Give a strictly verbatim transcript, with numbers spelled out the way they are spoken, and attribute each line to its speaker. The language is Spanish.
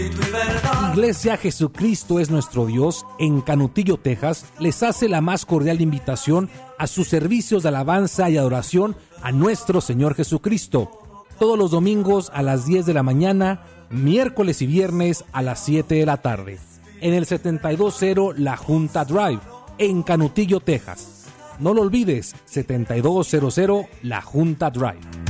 Speaker 1: Iglesia Jesucristo es nuestro Dios en Canutillo, Texas, les hace la más cordial invitación a sus servicios de alabanza y adoración a nuestro Señor Jesucristo. Todos los domingos a las diez de la mañana, miércoles y viernes a las siete de la tarde, en el setenta y dos cero La Junta Drive, en Canutillo, Texas. No lo olvides, setenta y dos cero cero La Junta Drive.